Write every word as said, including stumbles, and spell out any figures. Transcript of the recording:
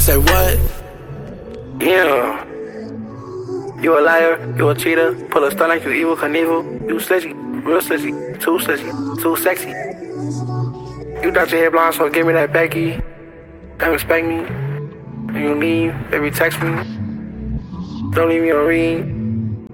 Say what? Yeah. You a liar, you a cheater, pull a stunt like you evil Knievel. You slishy, real slishy, too slishy, too sexy. You got your hair blonde, so give me that Becky. Don't respect me. When you leave, baby text me. Don't leave me on read.